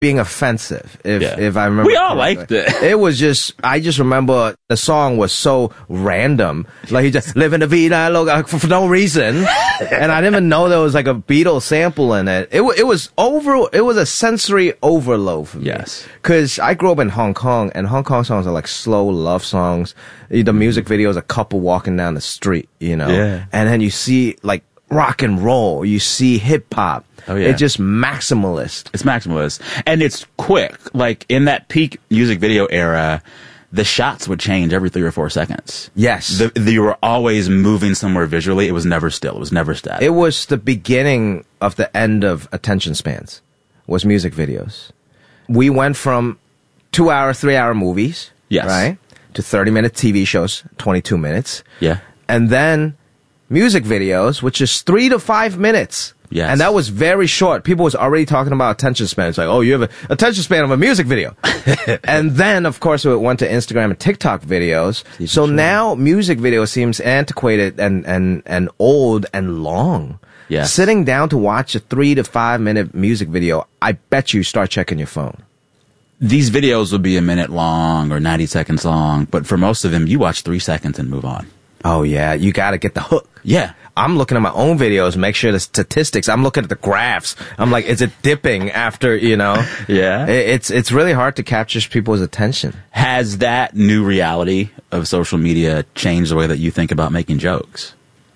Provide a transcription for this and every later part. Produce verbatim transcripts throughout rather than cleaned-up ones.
being offensive. If Yeah. if I remember, We all correctly. liked it. It was just, I just remember the song was so random. Like he just living the vida loca for, for no reason, and I didn't even know there was like a Beatles sample in it. It wa- it was over. It was a sensory overload for me. Yes. Because I grew up in Hong Kong, and Hong Kong songs are like slow love songs. The music video is a couple walking down the street, you know, Yeah. and then you see like rock and roll, you see hip hop. Oh, yeah. It's just maximalist. It's maximalist. And it's quick. Like, in that peak music video era, the shots would change every three or four seconds. Yes. The, the, you were always moving somewhere visually. It was never still. It was never static. It was the beginning of the end of attention spans, was music videos. We went from two hour, three hour movies, Yes. right, to thirty minute T V shows, twenty-two minutes. Yeah. And then music videos, which is three to five minutes. Yes. And that was very short. People was already talking about attention span. It's like, oh, you have an attention span of a music video. And then, of course, it went to Instagram and TikTok videos. So now music video seems antiquated and, and, and old and long. Yes. Sitting down to watch a three to five minute music video, I bet you start checking your phone. These videos would be a minute long or ninety seconds long, but for most of them, you watch three seconds and move on. Oh, yeah. You got to get the hook. Yeah. I'm looking at my own videos, make sure the statistics. I'm looking at the graphs. I'm like, is it dipping after, you know? Yeah. It- It's it's really hard to capture people's attention. Has that new reality of social media changed the way that you think about making jokes?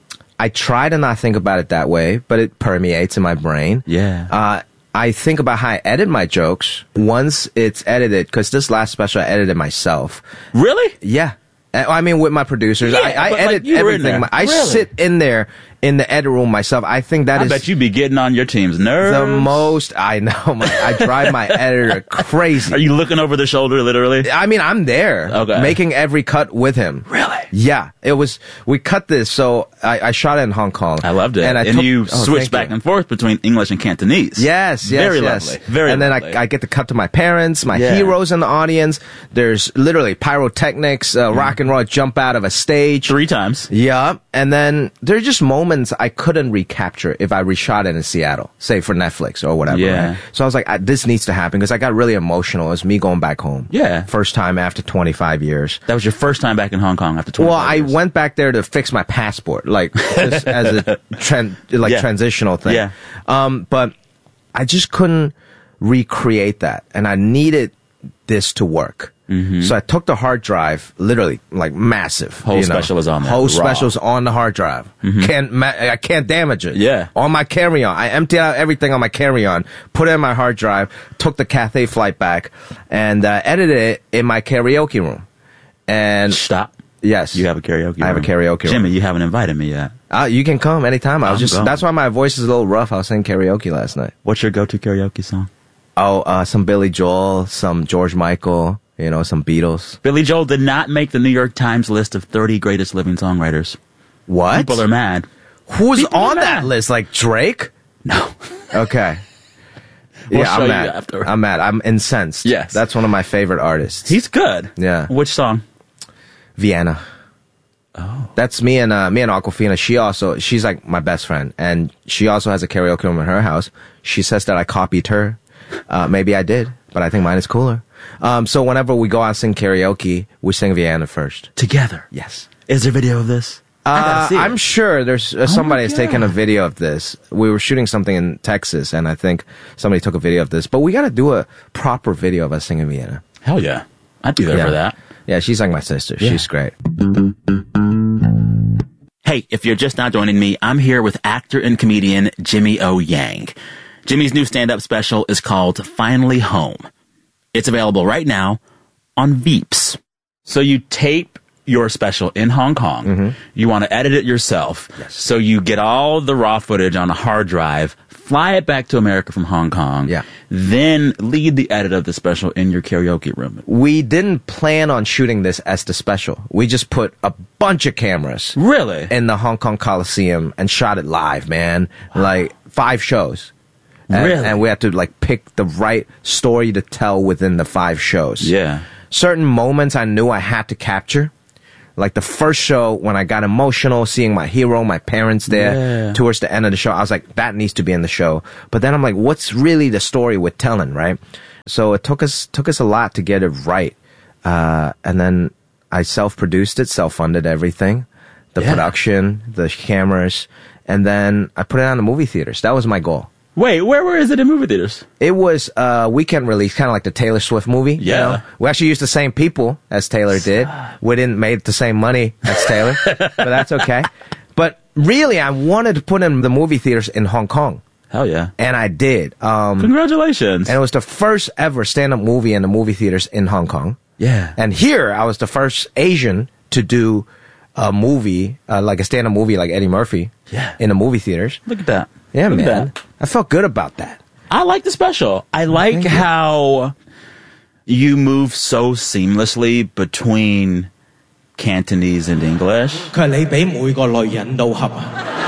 I try to not think about it that way, but it permeates in my brain. Yeah. Uh, I think about how I edit my jokes once it's edited, because this last special I edited myself. Really? Yeah. Uh, I mean, with my producers, Yeah, I, I but, like, edit you were in everything. there. I Really? sit in there in the edit room myself. I think that I is bet you be getting on your team's nerves. the most. I know. My, I drive my editor crazy. Are you looking over the shoulder, literally? I mean, I'm there, Okay. making every cut with him. Really? Yeah, it was. We cut this, so I, I shot it in Hong Kong. I loved it. and, I And took- you oh, switched thank back you. and forth between English and Cantonese. Yes, yes, Very yes. lovely. Very and then lovely. I, I get to cut to my parents, my Yeah. heroes in the audience. There's literally pyrotechnics, uh, rock and roll jump out of a stage. Three times. Yeah, and then there's just moments I couldn't recapture if I reshot it in Seattle, say for Netflix or whatever. Yeah. Right? So I was like, I, this needs to happen, because I got really emotional. It was me going back home. Yeah. First time after twenty-five years. That was your first time back in Hong Kong after twenty Well, I years. went back there to fix my passport, like just as a tran- like Yeah. transitional thing. Yeah. Um, but I just couldn't recreate that, and I needed this to work. Mm-hmm. So I took the hard drive, literally like massive. Whole you know. special is on there, Whole raw. special's on the hard drive. Can't ma- I can't damage it. Yeah. On my carry-on, I emptied out everything on my carry-on, put it in my hard drive, took the Cathay flight back, and uh, edited it in my karaoke room. And Stop. yes, You have a karaoke I have a room. karaoke room. Jimmy, you haven't invited me yet. Uh, you can come anytime. I was I'm just, going. that's why my voice is a little rough. I was singing karaoke last night. What's your go-to karaoke song? Oh, uh, some Billy Joel, some George Michael, you know, some Beatles. Billy Joel did not make the New York Times list of thirty greatest living songwriters. What? People are mad. Who's people are on that mad. list? Like Drake? No. Okay. We'll yeah, show I'm you mad. after. I'm mad. I'm incensed. Yes. That's one of my favorite artists. He's good. Yeah. Which song? Vienna. Oh. That's me and, uh, me and Aquafina. She also, she's like my best friend, and she also has a karaoke room in her house. She says that I copied her. Uh, maybe I did, but I think mine is cooler. Um, so whenever we go out and sing karaoke, we sing Vienna first. Together. Yes. Is there video of this? I Uh, gotta see it. I'm sure there's uh, somebody has taken a God. video of this. We were shooting something in Texas, and I think somebody took a video of this. But we got to do a proper video of us singing Vienna. Hell yeah. I'd be there Yeah. for that. Yeah, she's like my sister. Yeah. She's great. Hey, if you're just now joining me, I'm here with actor and comedian Jimmy O. Yang. Jimmy's new stand-up special is called Finally Home. It's available right now on Veeps. So you tape your special in Hong Kong. Mm-hmm. You want to edit it yourself. Yes. So you get all the raw footage on a hard drive, fly it back to America from Hong Kong. Yeah. Then lead the edit of the special in your karaoke room. We didn't plan on shooting this as the special. We just put a bunch of cameras Really? in the Hong Kong Coliseum and shot it live, man. Like five shows. And, Really? and we had to like pick the right story to tell within the five shows. Yeah. Certain moments I knew I had to capture. Like the first show, when I got emotional, seeing my hero, my parents there, Yeah. towards the end of the show, I was like, that needs to be in the show. But then I'm like, what's really the story with telling, right? So it took us took us a lot to get it right. Uh, and then I self-produced it, self-funded everything, the Yeah. production, the cameras, and then I put it on the movie theaters. That was my goal. Wait, where, where is it in movie theaters? It was a weekend release, kind of like the Taylor Swift movie. You Yeah. know? We actually used the same people as Taylor did. We didn't make the same money as Taylor, but that's okay. But really, I wanted to put in the movie theaters in Hong Kong, Hell yeah. and I did. Um, Congratulations. and it was the first ever stand-up movie in the movie theaters in Hong Kong. Yeah. And here, I was the first Asian to do a movie, uh, like a stand-up movie like Eddie Murphy, Yeah. in the movie theaters. Look at that. Yeah, Look at man. that. I felt good about that. I like the special. I like Thank you. how you move so seamlessly between Cantonese and English. 佢係你俾每個女人都恰啊！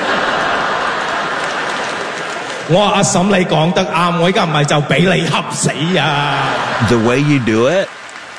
我話阿嬸你講得啱，我依家唔係就俾你恰死啊！ The way you do it,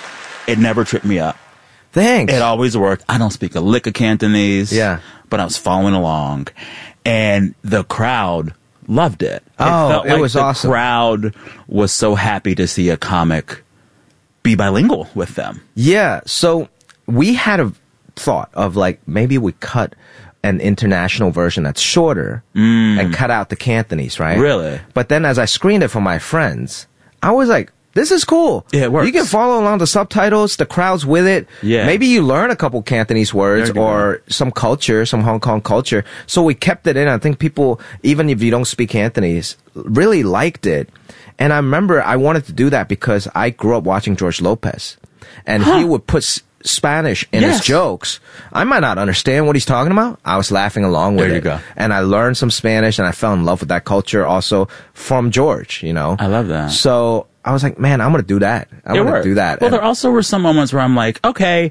it never tripped me up. Thanks. It always worked. I don't speak a lick of Cantonese. Yeah. But I was following along. And the crowd loved it. Oh, felt it like was the awesome. crowd was so happy to see a comic be bilingual with them. Yeah, so we had a thought of like maybe we cut an international version that's shorter and cut out the Cantonese, right? Really? But then as I screened it for my friends, I was like, this is cool. Yeah, it works. You can follow along the subtitles, the crowd's with it. Yeah. Maybe you learn a couple Cantonese words There you or some culture, some Hong Kong culture. So we kept it in. I think people, even if you don't speak Cantonese, really liked it. And I remember I wanted to do that because I grew up watching George Lopez. And he would put s- Spanish in Yes. his jokes. I might not understand what he's talking about. I was laughing along with There it. you go. And I learned some Spanish and I fell in love with that culture also from George, you know. I love that. So I was like, man, I'm going to do that. I'm It going to worked. do that. Well, And- there also were some moments where I'm like, okay,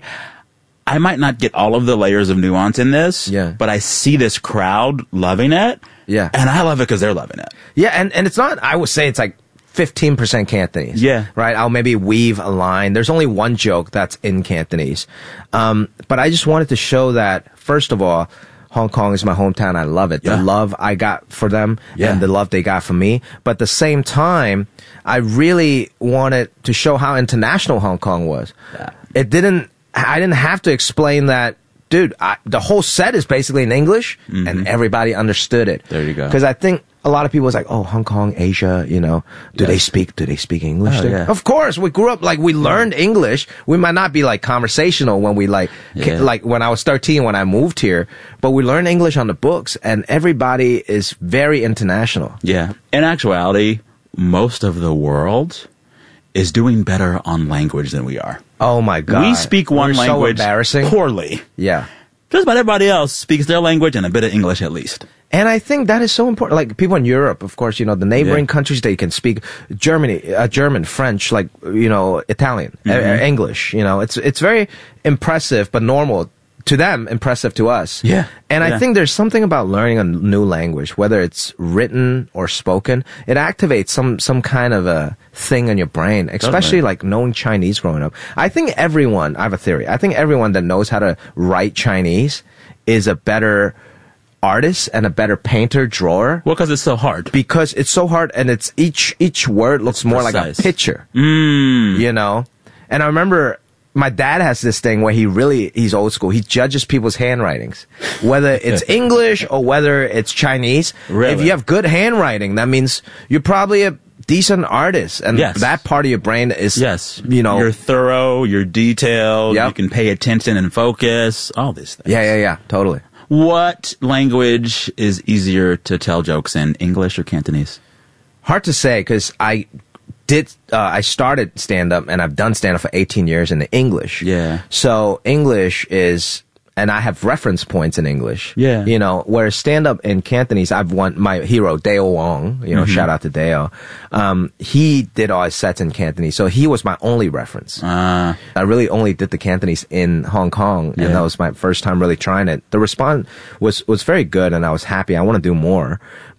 I might not get all of the layers of nuance in this, Yeah. but I see this crowd loving it. Yeah. And I love it because they're loving it. Yeah, and, and it's not, I would say it's like fifteen percent Cantonese. Yeah. Right? I'll maybe weave a line. There's only one joke that's in Cantonese. Um, but I just wanted to show that, first of all, Hong Kong is my hometown. I love it. Yeah. The love I got for them Yeah. and the love they got for me. But at the same time, I really wanted to show how international Hong Kong was. Yeah. It didn't, I didn't have to explain that, dude, I, the whole set is basically in English and everybody understood it. There you go. Because I think a lot of people was like, oh, Hong Kong, Asia, you know, do they speak, do they speak English Oh, there? yeah. Of course, we grew up, like, we learned English. We might not be, like, conversational when we, like, ca- Yeah. like, when I was thirteen, when I moved here, but we learned English on the books, and everybody is very international. Yeah. In actuality, most of the world is doing better on language than we are. Oh, my God. We speak one We're so language embarrassing. poorly. Yeah. Just about everybody else speaks their language and a bit of English at least. And I think that is so important. Like people in Europe, of course, you know, the neighboring Yeah. countries, they can speak Germany, uh, German, French, like, you know, Italian, uh, Mm-hmm. uh, English, you know, it's, it's very impressive, but normal to them, impressive to us. Yeah. And Yeah. I think there's something about learning a new language, whether it's written or spoken, it activates some, some kind of a thing in your brain, especially like knowing Chinese growing up. I think everyone, I have a theory, I think everyone that knows how to write Chinese is a better artist and a better painter, drawer. Well, because it's so hard. Because it's so hard and it's each each word looks more like a precise. picture. Mm. You know? And I remember my dad has this thing where he really he's old school. He judges people's handwritings. Whether it's English or whether it's Chinese. Really? If you have good handwriting, that means you're probably a decent artist. And Yes. that part of your brain is Yes. you know You're thorough, you're detailed, Yep. you can pay attention and focus, all these things. Yeah, yeah, yeah, totally. What language is easier to tell jokes in, English or Cantonese? Hard to say because I did. Uh, I started stand up and I've done stand up for eighteen years in the English. Yeah. So English is, and I have reference points in English. Yeah. You know, whereas stand up in Cantonese, I've won my hero Deo Wong. You know, Mm-hmm. shout out to Deo. Um, he did all his sets in Cantonese, so he was my only reference. Uh, I really only did the Cantonese in Hong Kong, and Yeah. that was my first time really trying it. The response was was very good, and I was happy. I want to do more,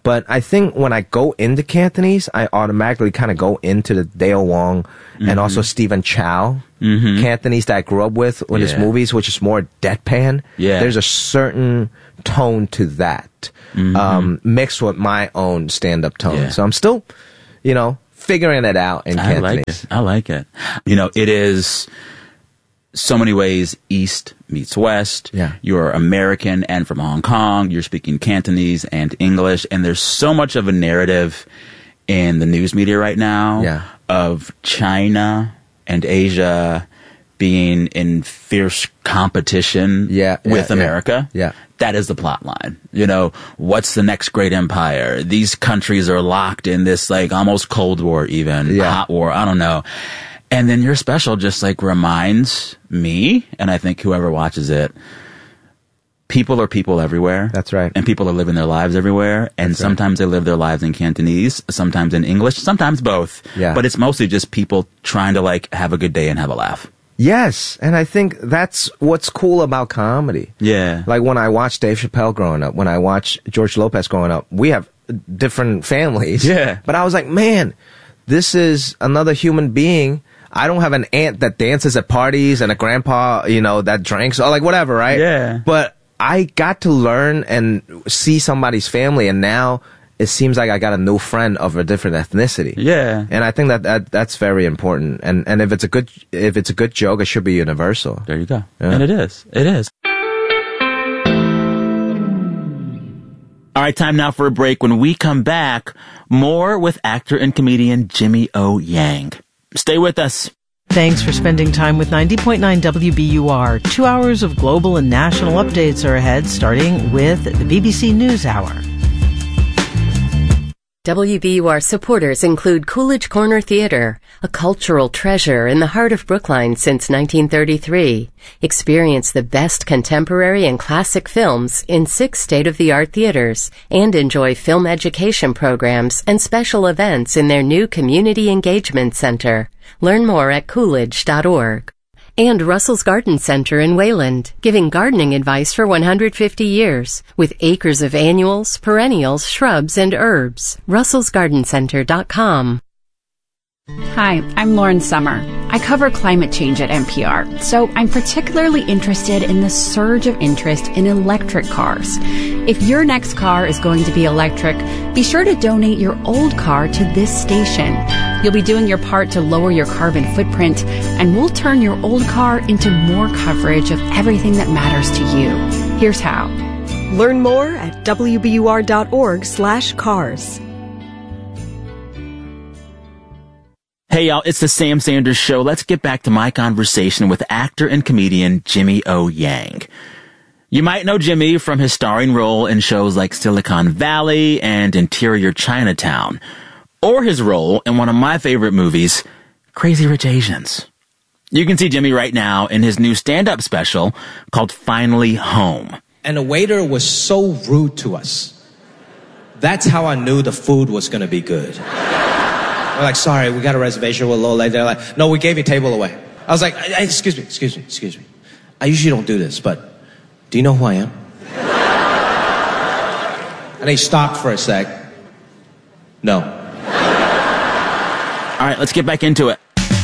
But I think when I go into Cantonese, I automatically kind of go into the Dale Wong mm-hmm. and also Stephen Chow mm-hmm. Cantonese that I grew up with in his Yeah. movies, which is more deadpan. Yeah. There's a certain tone to that Mm-hmm. um, mixed with my own stand-up tone. Yeah. So I'm still, you know, figuring it out in I Cantonese. like it. I like it. You know, it is so many ways East meets West. Yeah. You're American and from Hong Kong. You're speaking Cantonese and English. And there's so much of a narrative in the news media right now Yeah. of China and Asia being in fierce competition Yeah, yeah, with yeah. America. Yeah. That is the plot line. You know, what's the next great empire? These countries are locked in this like almost Cold War even, Yeah. hot war, I don't know. And then your special just like reminds me, and I think whoever watches it, people are people everywhere. That's right. And people are living their lives everywhere. And That's right. sometimes they live their lives in Cantonese, sometimes in English, sometimes both. Yeah. But it's mostly just people trying to like have a good day and have a laugh. Yes, and I think that's what's cool about comedy. Yeah. Like when I watched Dave Chappelle growing up, when I watched George Lopez growing up, we have different families. Yeah. But I was like, man, this is another human being. I don't have an aunt that dances at parties and a grandpa, you know, that drinks or like whatever, right? Yeah. But I got to learn and see somebody's family, and now it seems like I got a new friend of a different ethnicity. Yeah. And I think that, that that's very important. And and if it's a good if it's a good joke, it should be universal. There you go. Yeah. And it is. It is. All right, time now for a break. When we come back, more with actor and comedian Jimmy O. Yang. Stay with us. Thanks for spending time with ninety point nine W B U R. Two hours of global and national updates are ahead, starting with the B B C NewsHour. W B U R supporters include Coolidge Corner Theater, a cultural treasure in the heart of Brookline since nineteen thirty-three. Experience the best contemporary and classic films in six state-of-the-art theaters and enjoy film education programs and special events in their new Community Engagement Center. Learn more at coolidge dot org. And Russell's Garden Center in Wayland, giving gardening advice for one hundred fifty years, with acres of annuals, perennials, shrubs, and herbs. russels garden center dot com. Hi, I'm Lauren Summer. I cover climate change at N P R, so I'm particularly interested in the surge of interest in electric cars. If your next car is going to be electric, be sure to donate your old car to this station. You'll be doing your part to lower your carbon footprint, and we'll turn your old car into more coverage of everything that matters to you. Here's how. Learn more at W B U R dot org slash cars. Hey y'all, it's the Sam Sanders Show. Let's get back to my conversation with actor and comedian Jimmy O. Yang. You might know Jimmy from his starring role in shows like Silicon Valley and Interior Chinatown, or his role in one of my favorite movies, Crazy Rich Asians. You can see Jimmy right now in his new stand-up special called Finally Home. And the waiter was so rude to us. That's how I knew the food was going to be good. We're like, sorry, we got a reservation, we're a little late. They're like, no, we gave your table away. I was like, hey, excuse me, excuse me, excuse me. I usually don't do this, but do you know who I am? And they stopped for a sec. No. All right, let's get back into it.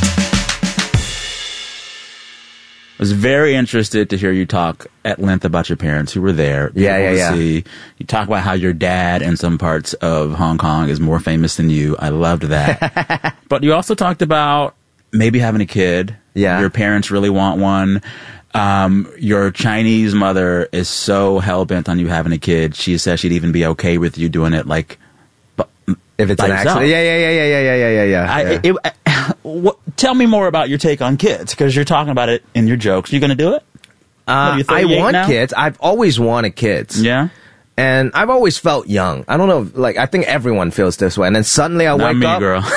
I was very interested to hear you talk at length about your parents who were there. Yeah, yeah, to yeah. see. You talk about how your dad in some parts of Hong Kong is more famous than you. I loved that. But you also talked about maybe having a kid. Yeah. Your parents really want one. Um, your Chinese mother is so hell-bent on you having a kid. She says she'd even be okay with you doing it like... If it's by an yourself. accident. Yeah, yeah, yeah, yeah, yeah, yeah, yeah, yeah. I, yeah. it, it, what, tell me more about your take on kids, because you're talking about it in your jokes. You going to do it? What are Uh, you, I thirty-eight want now? kids. I've always wanted kids. Yeah? And I've always felt young. I don't know, like, I think everyone feels this way. And then suddenly I Not wake me, up. girl.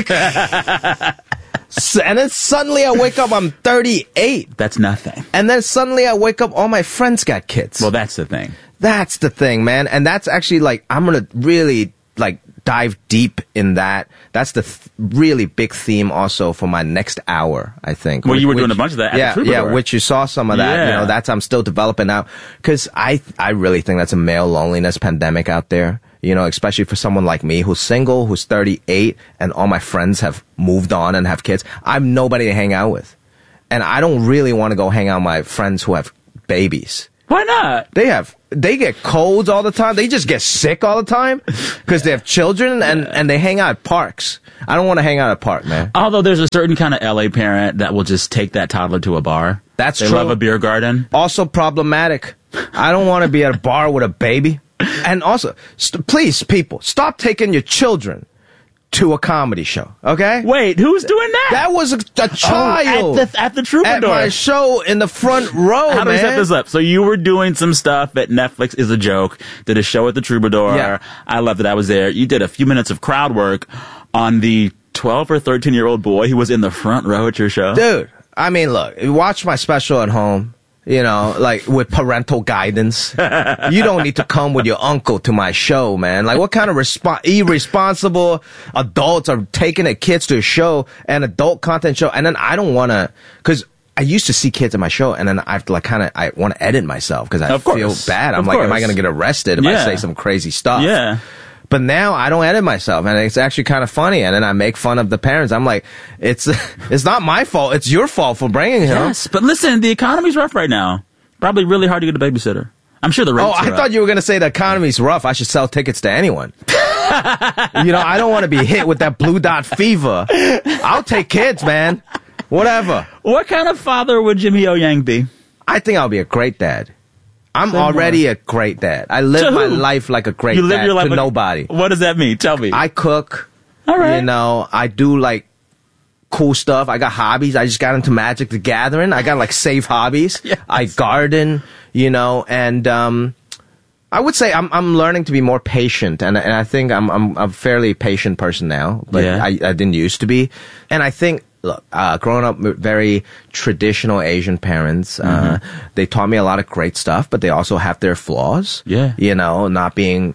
S- and then suddenly I wake up, I'm thirty-eight. That's nothing. And then suddenly I wake up, all my friends got kids. Well, that's the thing. That's the thing, man. And that's actually like, I'm gonna really, like, dive deep in that. That's the th- really big theme also for my next hour, I think. Well, Which- you were which- doing a bunch of that at the yeah, Troubadour. Yeah, which you saw some of that. Yeah. You know, that's I'm still developing out. Because I, I really think that's a male loneliness pandemic out there. You know, especially for someone like me who's single, who's thirty-eight, and all my friends have moved on and have kids. I'm nobody to hang out with. And I don't really want to go hang out with my friends who have babies. Why not? They have, they get colds all the time. They just get sick all the time because they have children and, yeah. and they hang out at parks. I don't want to hang out at a park, man. Although there's a certain kind of L A parent that will just take that toddler to a bar. That's they true. They love a beer garden. Also problematic. I don't want to be at a bar with a baby. And also, st- please, people, stop taking your children to a comedy show, okay? Wait, who's doing that? That was a, a child. Oh, at the, at the Troubadour. At my show in the front row, How man. do we set this up? So you were doing some stuff at Netflix is a Joke, did a show at the Troubadour. Yeah. I loved it. I was there. You did a few minutes of crowd work on the twelve or thirteen-year-old boy who was in the front row at your show. Dude, I mean, look, watch my special at home. You know, like with parental guidance. You don't need to come with your uncle to my show, man. Like, what kind of resp- irresponsible adults are taking their kids to a show, an adult content show, and then I don't want to, because I used to see kids at my show, and then I have to like kind of, I want to edit myself because I of feel course. bad. I'm of like, course. am I going to get arrested if yeah. I say some crazy stuff? Yeah. But now I don't edit myself, and it's actually kind of funny. And then I make fun of the parents. I'm like, it's it's not my fault. It's your fault for bringing him. Yes, but listen, the economy's rough right now. Probably really hard to get a babysitter. I'm sure the rates Oh, I are thought up. you were going to say the economy's rough. I should sell tickets to anyone. You know, I don't want to be hit with that blue dot fever. I'll take kids, man. Whatever. What kind of father would Jimmy O Yang be? I think I'll be a great dad. I'm Say already more. a great dad. I live To my who? life like a great You live dad your life to like- nobody. What does that mean? Tell me. I cook. All right. You know, I do like cool stuff. I got hobbies. I just got into Magic the Gathering. I got like safe hobbies. Yes. I garden, you know, and um I would say I'm I'm learning to be more patient, and and I think I'm I'm a fairly patient person now, but Yeah. I I didn't used to be. And I think look, uh growing up with very traditional Asian parents, uh they taught me a lot of great stuff, but they also have their flaws. Yeah. You know, not being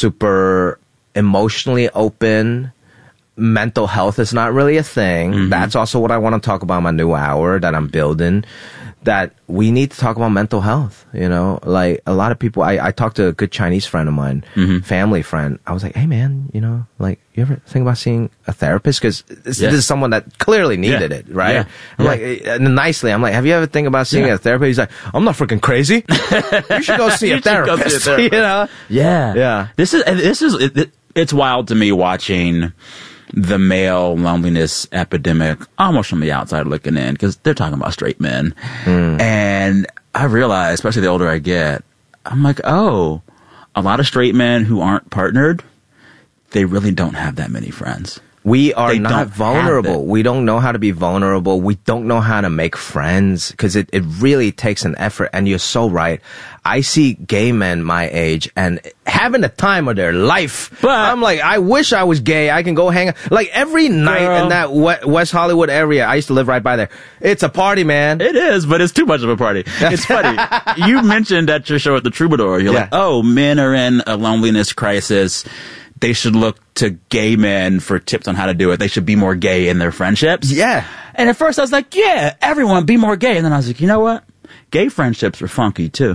super emotionally open. Mental health is not really a thing. Mm-hmm. That's also what I want to talk about in my new hour that I'm building. That we need to talk about mental health. You know, like a lot of people, I, I talked to a good Chinese friend of mine, Mm-hmm. family friend. I was like, hey man, you know, like you ever think about seeing a therapist? Because this, Yeah. this is someone that clearly needed Yeah. it, right? Yeah. I'm Yeah. like, and nicely, I'm like, have you ever think about seeing Yeah. a therapist? He's like, I'm not freaking crazy. You should go see You a should go see a therapist. therapist. You know? Yeah. Yeah. This is, this is, it, it, it's wild to me watching the male loneliness epidemic almost from the outside looking in, because they're talking about straight men. Mm. And I realize, especially the older I get, I'm like, oh, a lot of straight men who aren't partnered, they really don't have that many friends. We are They not don't have vulnerable. that. We don't know how to be vulnerable. We don't know how to make friends because it, it really takes an effort. And you're so right. I see gay men my age and having the time of their life. But- I'm like, I wish I was gay. I can go hang out. Like every night Girl. in that we- West Hollywood area, I used to live right by there. It's a party, man. It is, but it's too much of a party. It's funny. You mentioned at your show at the Troubadour, you're Yeah. like, oh, men are in a loneliness crisis. They should look to gay men for tips on how to do it. They should be more gay in their friendships. Yeah. And at first I was like, yeah, everyone be more gay. And then I was like, you know what? Gay friendships are funky too.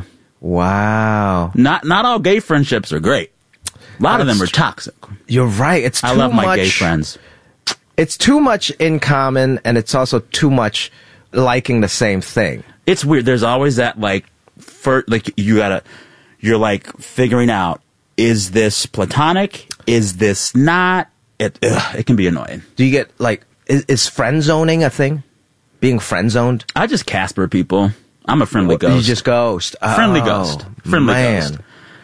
Wow. Not not all gay friendships are great. A lot of That's them are toxic. You're right. It's too I love my much. gay friends. It's too much in common, and it's also too much liking the same thing. It's weird. There's always that like, for like you gotta, you're like figuring out, is this platonic? Is this not? It ugh, it can be annoying. Do you get like is, is friend zoning a thing? Being friend zoned? I just Casper people. I'm a friendly ghost. You just ghost. friendly Oh, ghost. Friendly man. ghost.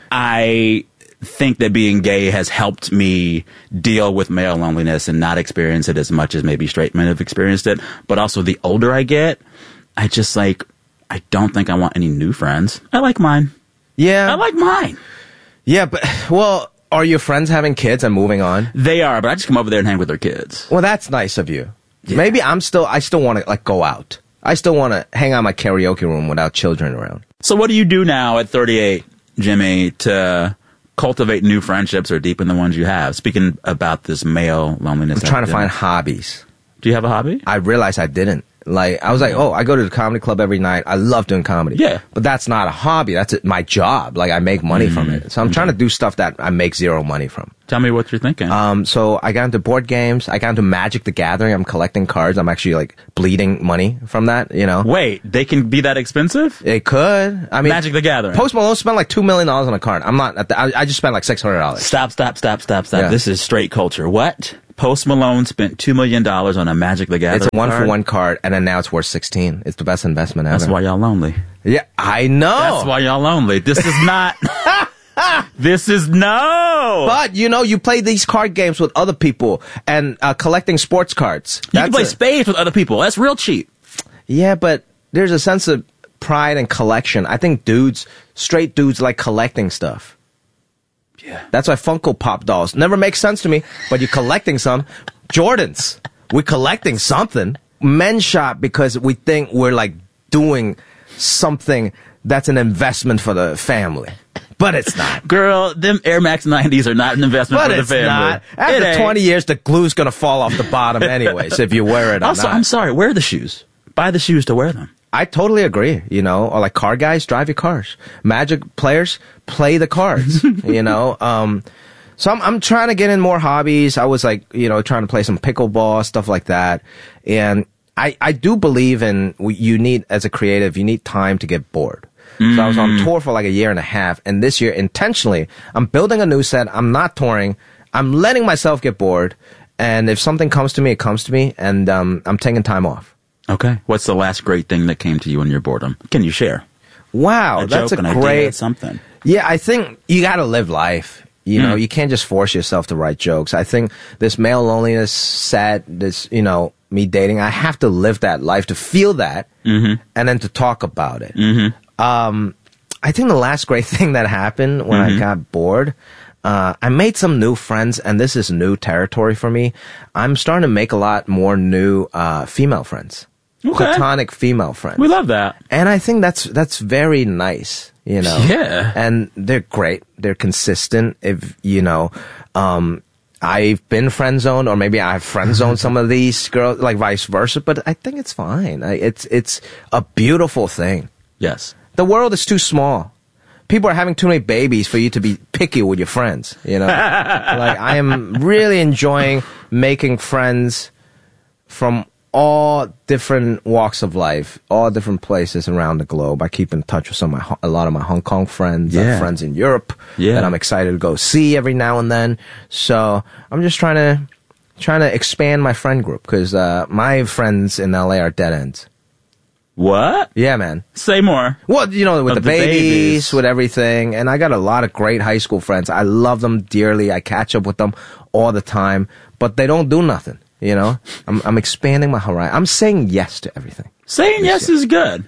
I think that being gay has helped me deal with male loneliness and not experience it as much as maybe straight men have experienced it. But also, the older I get, I just like, I don't think I want any new friends. I like mine. Yeah. I like mine. Yeah, but well, are your friends having kids and moving on? They are, but I just come over there and hang with their kids. Well, that's nice of you. Maybe I'm still I still want to like go out. I still want to hang out in my karaoke room without children around. So what do you do now at thirty-eight, Jimmy, to cultivate new friendships or deepen the ones you have? Speaking about this male loneliness. I'm trying to find epidemic. hobbies. Do you have a hobby? I realized I didn't. Like, I was like, oh, I go to the comedy club every night. I love doing comedy. Yeah. But that's not a hobby. That's it, my job. Like, I make money mm-hmm. from it. So I'm mm-hmm. trying to do stuff that I make zero money from. Tell me what you're thinking. Um, so I got into board games. I got into Magic the Gathering. I'm collecting cards. I'm actually, like, bleeding money from that, you know? Wait, they can be that expensive? It could. I mean, Magic the Gathering. Post Malone spent like two million dollars on a card. I'm not, at the, I, I just spent like six hundred dollars. Stop, stop, stop, stop, stop. Yeah. This is straight culture. What? Post Malone spent two million dollars on a Magic the Gathering It's a one card? for one card, and then now it's worth sixteen. It's the best investment ever. That's why y'all lonely. Yeah, I know. That's why y'all lonely. This is not... This is no. But, you know, you play these card games with other people and uh, collecting sports cards. You That's can play a, spades with other people. That's real cheap. Yeah, but there's a sense of pride and collection. I think dudes, straight dudes like collecting stuff. Yeah. That's why Funko Pop dolls never make sense to me, but you're collecting some. Jordans, we're collecting something. Men shop because we think we're like doing something that's an investment for the family. But it's not. Girl, them Air Max nineties are not an investment but for the it's family. Not. After twenty years, the glue's going to fall off the bottom anyways, if you wear it or also, not. I'm sorry, wear the shoes. Buy the shoes to wear them. I totally agree, you know, or like car guys, drive your cars. Magic players, play the cards, you know. Um, so I'm, I'm trying to get in more hobbies. I was like, you know, trying to play some pickleball, stuff like that. And I, I do believe in, you need, as a creative, you need time to get bored. Mm. So I was on tour for like a year and a half. And this year, intentionally, I'm building a new set. I'm not touring. I'm letting myself get bored. And if something comes to me, it comes to me. And um, I'm taking time off. Okay. What's the last great thing that came to you in your boredom? Can you share? Wow, a that's joke, a an great idea, something. Yeah, I think you got to live life. You know, mm. you can't just force yourself to write jokes. I think this male loneliness, sad, this, you know, me dating, I have to live that life to feel that mm-hmm. and then to talk about it. Mm-hmm. Um, I think the last great thing that happened when mm-hmm. I got bored, uh, I made some new friends, and this is new territory for me. I'm starting to make a lot more new uh, female friends. Okay. Platonic female friends. We love that. And I think that's that's very nice, you know. Yeah. And they're great. They're consistent. If, you know, um, I've been friend zoned, or maybe I've friend zoned some of these girls, like vice versa, but I think it's fine. I, it's it's a beautiful thing. Yes. The world is too small. People are having too many babies for you to be picky with your friends, you know. Like, I am really enjoying making friends from all different walks of life, all different places around the globe. I keep in touch with some of my, a lot of my Hong Kong friends, yeah. I have friends in Europe yeah. that I'm excited to go see every now and then. So I'm just trying to trying to expand my friend group, because uh, my friends in L A are dead ends. What? Yeah, man. Say more. Well, you know, with of the, the babies, babies, with everything, and I got a lot of great high school friends. I love them dearly. I catch up with them all the time, but they don't do nothing. You know, I'm, I'm expanding my horizon. I'm saying yes to everything. Saying yes is good.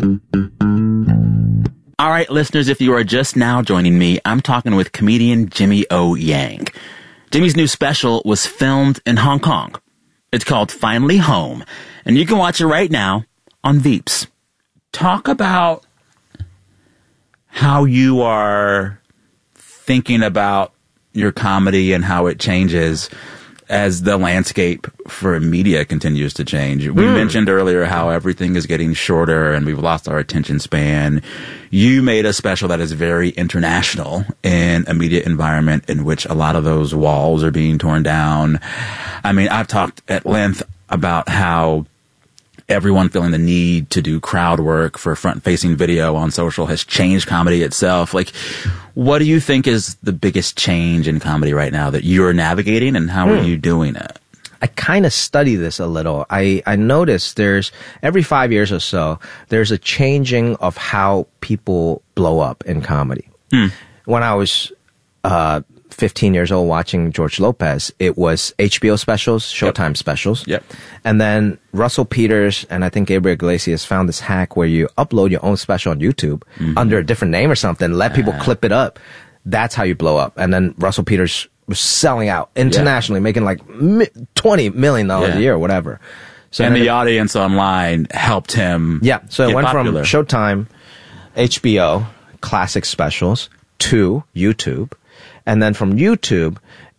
All right, listeners, if you are just now joining me, I'm talking with comedian Jimmy O. Yang. Jimmy's new special was filmed in Hong Kong. It's called Finally Home, and you can watch it right now on Veeps. Talk about how you are thinking about your comedy and how it changes as the landscape for media continues to change. We mm. mentioned earlier how everything is getting shorter and we've lost our attention span. You made a special that is very international in a media environment in which a lot of those walls are being torn down. I mean, I've talked at length about how everyone feeling the need to do crowd work for front-facing video on social has changed comedy itself. Like, what do you think is the biggest change in comedy right now that you're navigating, and how mm. are you doing it? I kind of study this a little. I, I notice there's, every five years or so, there's a changing of how people blow up in comedy. Mm. When I was uh, fifteen years old watching George Lopez, it was H B O specials, Showtime yep. specials. Yep. And then Russell Peters and I think Gabriel Iglesias found this hack where you upload your own special on YouTube mm-hmm. under a different name or something, let people uh. clip it up. That's how you blow up. And then Russell Peters was selling out internationally, yeah. making like twenty million dollars yeah. a year or whatever. So and the it, audience online helped him. Yeah. So it went popular. from Showtime, H B O, classic specials to YouTube. And then from YouTube,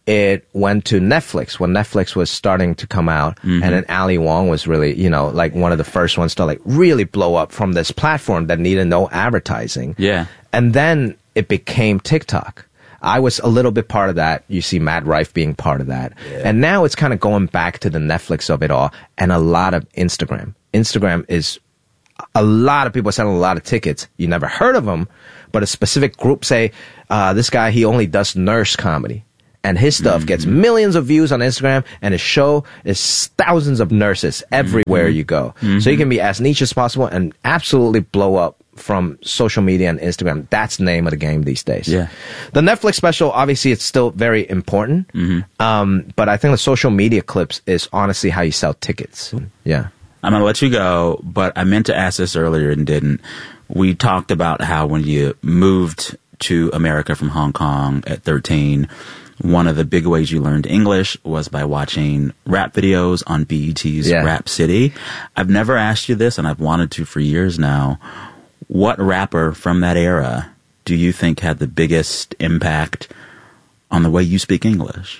it went to Netflix when Netflix was starting to come out, mm-hmm. and then Ali Wong was really, you know, like one of the first ones to like really blow up from this platform that needed no advertising. Yeah. And then it became TikTok. I was a little bit part of that. You see Matt Rife being part of that. Yeah. And now it's kind of going back to the Netflix of it all and a lot of Instagram. Instagram is a lot of people selling a lot of tickets. You never heard of them, but a specific group say, uh, this guy, he only does nurse comedy. And his stuff mm-hmm. gets millions of views on Instagram, and his show is thousands of nurses everywhere mm-hmm. you go. Mm-hmm. So you can be as niche as possible and absolutely blow up from social media and Instagram. That's the name of the game these days. Yeah. The Netflix special, obviously, it's still very important. Mm-hmm. Um, but I think the social media clips is honestly how you sell tickets. Yeah. I'm going to let you go, but I meant to ask this earlier and didn't. We talked about how when you moved to America from Hong Kong at thirteen, one of the big ways you learned English was by watching rap videos on B E T's yeah. Rap City. I've never asked you this, and I've wanted to for years now. What rapper from that era do you think had the biggest impact on the way you speak English?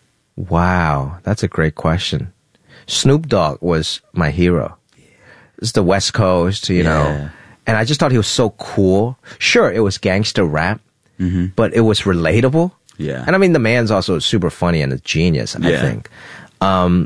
Wow, that's a great question. Snoop Dogg was my hero. It's the West Coast, you yeah. know. And I just thought he was so cool. Sure, it was gangster rap, mm-hmm. but it was relatable. Yeah. And I mean, the man's also super funny and a genius, I yeah. think. Um,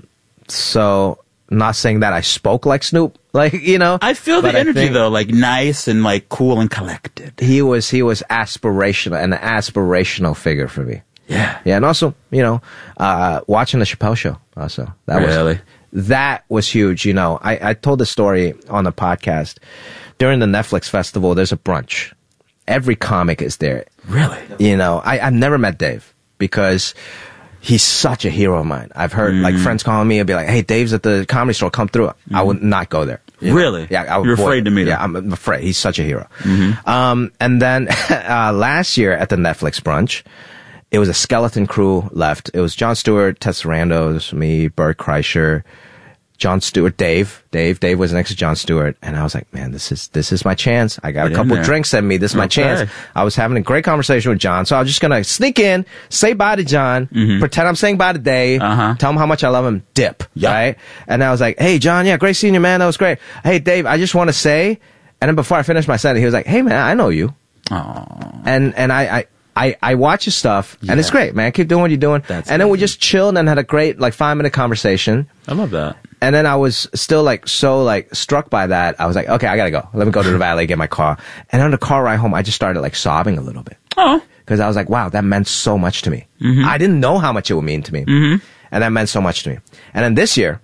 so, not saying that I spoke like Snoop, like, you know. I feel the energy, though, like nice and like cool and collected. He was, he was aspirational, an aspirational figure for me. Yeah. Yeah, and also, you know, uh, watching the Chappelle Show also. That really? Was, that was huge, you know. I, I told the story on the podcast. During the Netflix festival, there's a brunch. Every comic is there. Really? You know, I, I've never met Dave because he's such a hero of mine. I've heard mm. like friends calling me and be like, hey, Dave's at the Comedy Store, come through. Mm. I would not go there. You really? Know? Yeah. I would You're avoid, afraid to meet him? Yeah, I'm afraid. He's such a hero. Mm-hmm. Um, and then uh, last year at the Netflix brunch, it was a skeleton crew left. It was Jon Stewart, Ted Sarandos, me, Bert Kreischer, Jon Stewart, Dave. Dave, Dave was next to Jon Stewart, and I was like, man, this is this is my chance. I got Get a couple drinks in me. This is my okay. chance. I was having a great conversation with Jon, so I was just gonna sneak in, say bye to Jon, mm-hmm. pretend I'm saying bye to Dave, uh-huh. tell him how much I love him, dip, yep. right? And I was like, hey, Jon, yeah, great seeing you, man. That was great. Hey, Dave, I just want to say, and then before I finished my sentence, he was like, hey, man, I know you. Aww. And and I. I I, I watch your stuff, yeah. and it's great, man. Keep doing what you're doing. That's and then we amazing. just chilled and had a great, like, five-minute conversation. I love that. And then I was still, like, so, like, struck by that. I was like, okay, I gotta go. Let me go to the valet, get my car. And on the car ride home, I just started, like, sobbing a little bit. Oh. Because I was like, wow, that meant so much to me. Mm-hmm. I didn't know how much it would mean to me. Mm-hmm. And that meant so much to me. And then this year,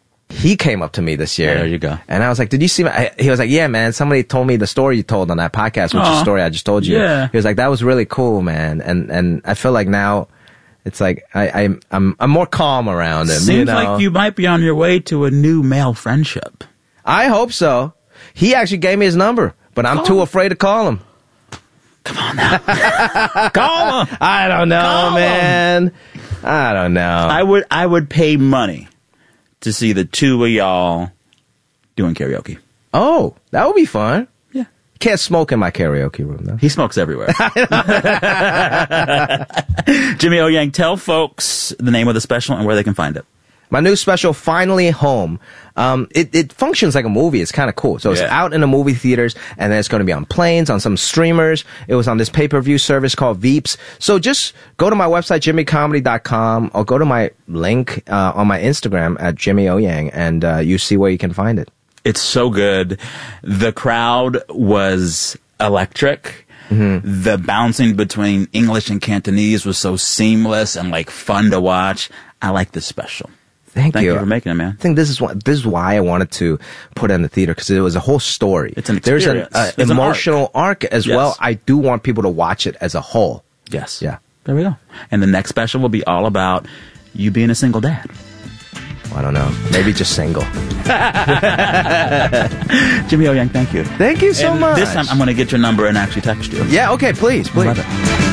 he came up to me this year. Yeah, there you go. And I was like, did you see my, he was like, yeah, man, somebody told me the story you told on that podcast, which is the story I just told you. Yeah. He was like, that was really cool, man. And, and I feel like now it's like, I, I'm, I'm, I'm more calm around him. Seems you know? like you might be on your way to a new male friendship. I hope so. He actually gave me his number, but I'm call too him. afraid to call him. Come on now. Call him. I don't know, call man. Him. I don't know. I would, I would pay money to see the two of y'all doing karaoke. Oh, that would be fun. Yeah. Can't smoke in my karaoke room, though. He smokes everywhere. Jimmy O Yang, tell folks the name of the special and where they can find it. My new special, Finally Home. Um, it, it functions like a movie. It's kind of cool. So it's yeah. out in the movie theaters, and then it's going to be on planes, on some streamers. It was on this pay-per-view service called Veeps. So just go to my website, jimmy comedy dot com, or go to my link uh, on my Instagram at Jimmy O Yang, and uh, you see where you can find it. It's so good. The crowd was electric. Mm-hmm. The bouncing between English and Cantonese was so seamless and like fun to watch. I like this special. Thank, Thank you. you for making it, man. I think this is what this is why I wanted to put it in the theater, because it was a whole story. It's an experience. There's an uh, It's emotional an arc. arc, as Yes. well. I do want people to watch it as a whole. Yes. Yeah. There we go. And the next special will be all about you being a single dad. I don't know. Maybe just single. Jimmy O Yang, thank you. Thank you so and much. This time I'm going to get your number and actually text you. Yeah, okay, please, please. Love it.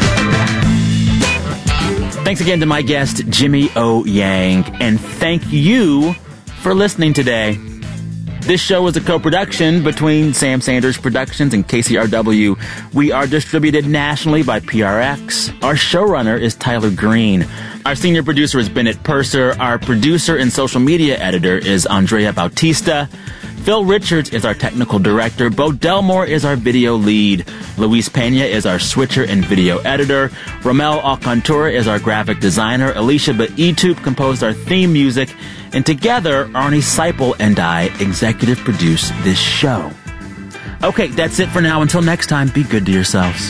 Thanks again to my guest, Jimmy O Yang, and thank you for listening today. This show is a co-production between Sam Sanders Productions and K C R W. We are distributed nationally by P R X. Our showrunner is Tyler Green. Our senior producer is Bennett Purser. Our producer and social media editor is Andrea Bautista. Phil Richards is our technical director. Bo Delmore is our video lead. Luis Pena is our switcher and video editor. Romel Alcantura is our graphic designer. Alicia Baetoop composed our theme music. And together, Arnie Seipel and I executive produce this show. Okay, that's it for now. Until next time, be good to yourselves.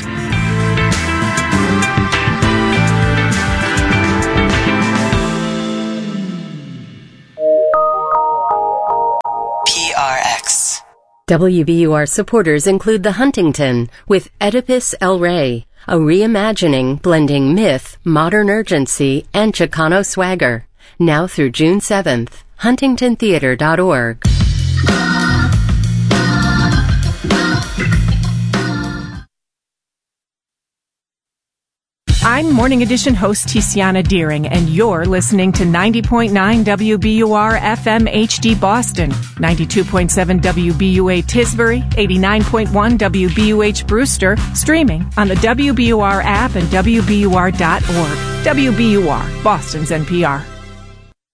W B U R supporters include The Huntington with Oedipus El Rey, a reimagining blending myth, modern urgency, and Chicano swagger. Now through June seventh. huntington theater dot org. I'm Morning Edition host Tiziana Deering, and you're listening to ninety point nine W B U R F M H D Boston, ninety-two point seven W B U A Tisbury, eighty-nine point one W B U H Brewster, streaming on the W B U R app and W B U R dot org. W B U R, Boston's N P R.